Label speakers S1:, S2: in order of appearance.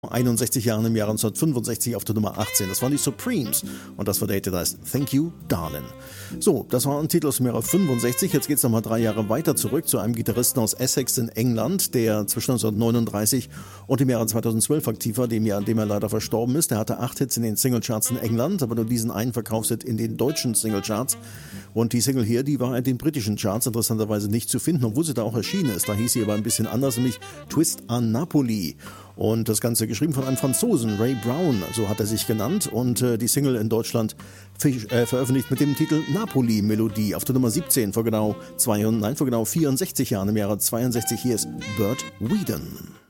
S1: 61 Jahren im Jahr 1965 auf der Nummer 18. Das waren die Supremes und das war der Hit, der heißt Thank You, Darling. So, das war ein Titel aus dem Jahre 65. Jetzt geht es nochmal 3 Jahre weiter zurück zu einem Gitarristen aus Essex in England, der zwischen 1939 und dem Jahre 2012 aktiv war, dem Jahr, in dem er leider verstorben ist. Der hatte 8 Hits in den Singlecharts in England, aber nur diesen einen Verkaufshit in den deutschen Singlecharts. Und die Single hier, die war in den britischen Charts interessanterweise nicht zu finden, obwohl sie da auch erschienen ist. Da hieß sie aber ein bisschen anders, nämlich Twist a Napoli. Und das Ganze geschrieben von einem Franzosen, Ray Brown, so hat er sich genannt. Und die Single in Deutschland veröffentlicht mit dem Titel Napoli-Melodie auf der Nummer 17 vor genau 64 Jahren im Jahre 62. Hier ist Bert Weedon.